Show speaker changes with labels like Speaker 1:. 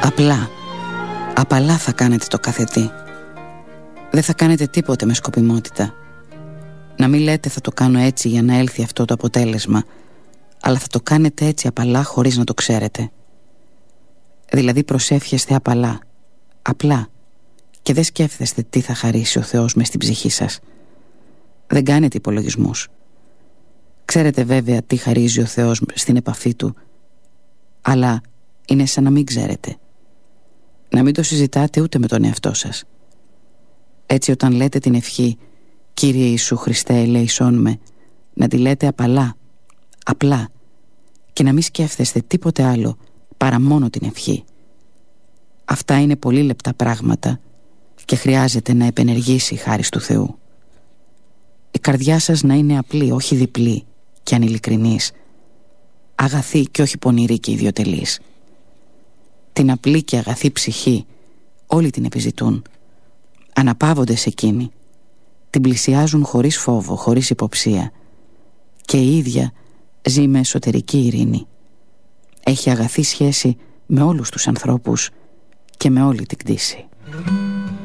Speaker 1: Απλά, απαλά θα κάνετε το κάθε τι. Δεν θα κάνετε τίποτε με σκοπιμότητα. Να μην λέτε θα το κάνω έτσι για να έλθει αυτό το αποτέλεσμα, αλλά θα το κάνετε έτσι απαλά χωρίς να το ξέρετε. Δηλαδή προσεύχεστε απαλά, απλά, και δεν σκέφτεστε τι θα χαρίσει ο Θεός μες στην ψυχή σας. Δεν κάνετε υπολογισμούς. Ξέρετε βέβαια τι χαρίζει ο Θεός στην επαφή του, αλλά είναι σαν να μην ξέρετε. Να μην το συζητάτε ούτε με τον εαυτό σας. Έτσι όταν λέτε την ευχή «Κύριε Ιησού Χριστέ ελέησόν με», να τη λέτε απαλά, απλά, και να μην σκέφτεστε τίποτε άλλο παρά μόνο την ευχή. Αυτά είναι πολύ λεπτά πράγματα και χρειάζεται να επενεργήσει η χάρις του Θεού. Η καρδιά σας να είναι απλή, όχι διπλή και ανειλικρινής, αγαθή και όχι πονηρή και ιδιοτελής. Την απλή και αγαθή ψυχή όλοι την επιζητούν, αναπαύονται σε εκείνη, την πλησιάζουν χωρίς φόβο, χωρίς υποψία, και η ίδια ζει με εσωτερική ειρήνη. Έχει αγαθή σχέση με όλους τους ανθρώπους και με όλη την κτήση.